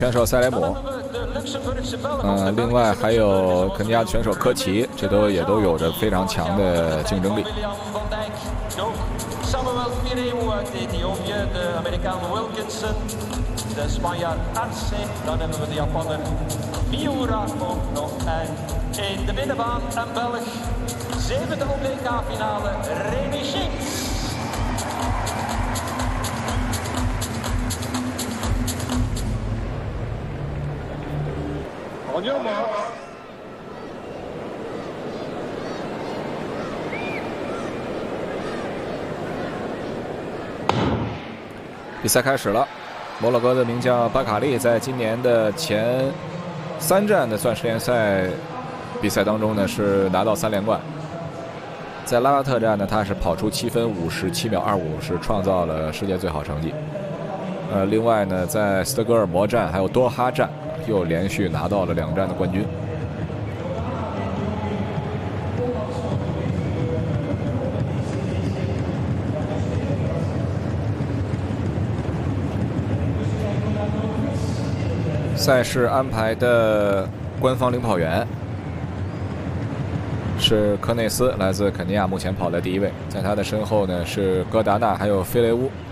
选手塞雷姆，另外还有肯尼亚选手科奇，这也都有着非常强的竞争力。 De Spanjaard Arce, dan hebben we de Japanner Miura ook nog. En in de binnenbaan een Belg, zevende op WK-finale, Remy Schinks. 比赛开始了。摩洛哥的名将巴卡利在今年的前3站的钻石联赛比赛当中呢，是拿到3连冠。在拉拉特站呢，他是跑出7分57秒25，是创造了世界最好成绩。另外呢，在斯德哥尔摩站还有多哈站又连续拿到了2站的冠军。赛事安排的官方领跑员是科内斯，来自肯尼亚，目前跑在第1位。在他的身后呢是戈达纳还有菲雷乌。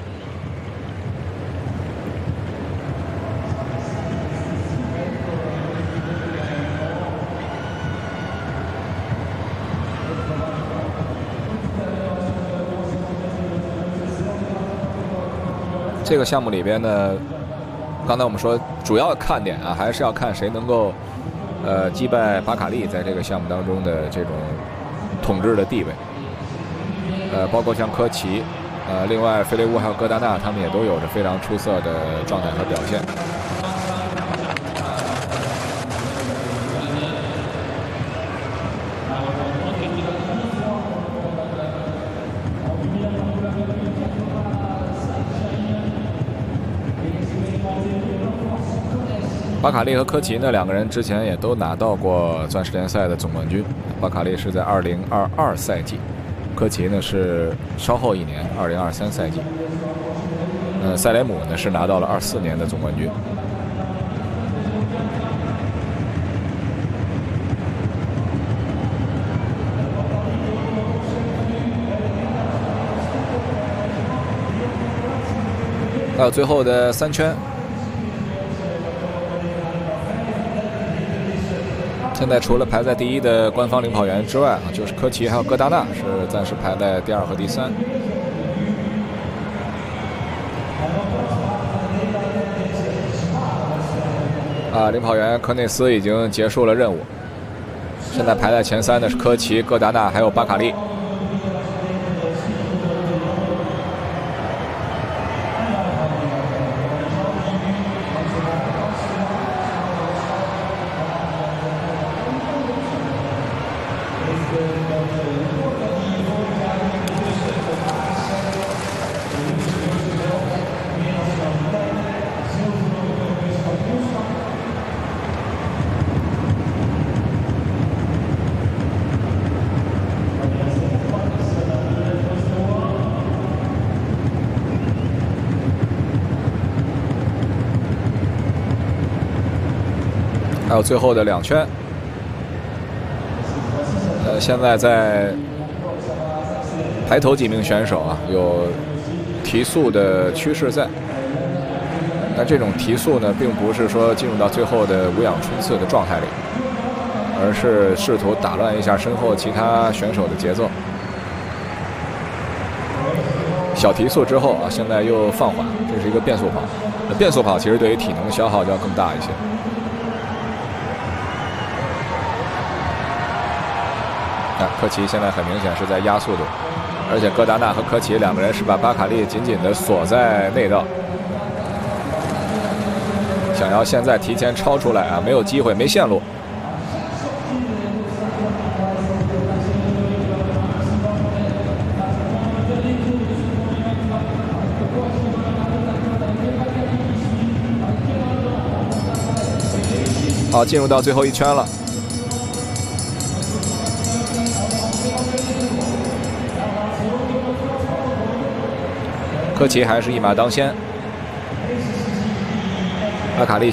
这个项目里边呢，刚才我们说主要看点啊，还是要看谁能够击败巴卡利在这个项目当中的这种统治的地位。包括像科奇，另外菲雷乌还有戈达纳，他们也都有着非常出色的状态和表现。巴卡利和科奇呢，2个人之前也都拿到过钻石联赛的总冠军。巴卡利是在2022赛季，科奇呢是稍后1年，2023赛季。塞雷姆呢是拿到了24年的总冠军。还有最后的3圈。现在除了排在第1的官方领跑员之外啊，就是科奇还有戈达纳是暂时排在第2和第3。领跑员科内斯已经结束了任务，现在排在前3的是科奇、戈达纳还有巴卡利。还有最后的2圈，现在在排头几名选手啊有提速的趋势在，但这种提速呢，并不是说进入到最后的无氧冲刺的状态里，而是试图打乱一下身后其他选手的节奏。小提速之后啊，现在又放缓，这是一个变速跑。变速跑其实对于体能消耗就要更大一些。科奇现在很明显是在压速度，而且戈达纳和科奇2个人是把巴卡利紧紧地锁在内道，想要现在提前超出来啊，没有机会，没线路。好，进入到最后1圈了。科奇还是一马当先，巴卡利